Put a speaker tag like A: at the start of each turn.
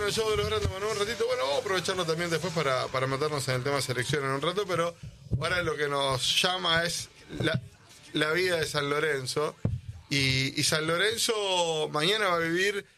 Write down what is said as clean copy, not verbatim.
A: con el show de los grandes en un ratito. Bueno, vamos a aprovecharlo también después para meternos en el tema selección en un rato, pero ahora lo que nos llama es la vida de San Lorenzo. Y San Lorenzo mañana va a vivir